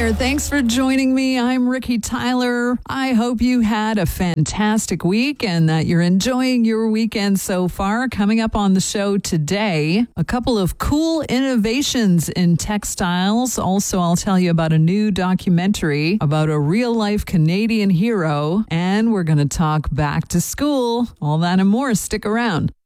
there. Thanks for joining me. I'm Ricky Tyler. I hope you had a fantastic week and that you're enjoying your weekend so far. Coming up on the show today, a couple of cool innovations in textiles. Also, I'll tell you about a new documentary about a real-life Canadian hero. And we're going to talk back to school. All that and more. Stick around.